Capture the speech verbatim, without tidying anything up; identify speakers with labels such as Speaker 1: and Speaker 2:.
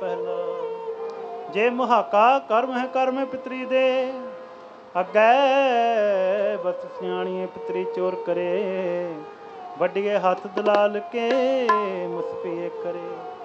Speaker 1: पहला। जे मुहाका कर्म है कर्म पितरी दे, अगे बस सियाणिए पितरी चोर करे। वड्डिए हाथ दलाल के मुसफिए करे।